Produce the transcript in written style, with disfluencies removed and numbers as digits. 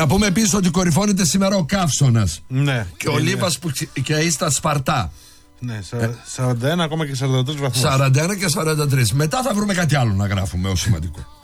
Να πούμε επίσης ότι κορυφώνεται σήμερα ο Καύσωνας. Ναι. Και ο Λίβας που και στα Σπαρτά. Ναι, 41 ακόμα και 43 βαθμούς. 41 και 43. Μετά θα βρούμε κάτι άλλο να γράφουμε ως σημαντικό.